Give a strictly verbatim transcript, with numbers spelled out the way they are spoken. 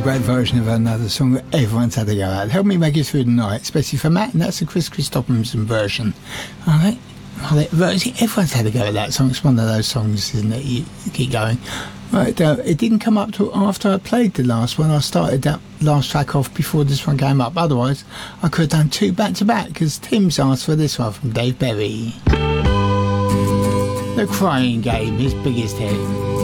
great version of another song that everyone's had to go at. Help me make it through the night, especially for Matt, and that's the Chris Christopherson version. All right? Everyone's had to go at that song. It's one of those songs, isn't it? You, you keep going. Right, uh, it didn't come up till after I played the last one. I started that last track off before this one came up. Otherwise, I could have done two back to back because Tim's asked for this one from Dave Berry. The Crying Game, his biggest hit.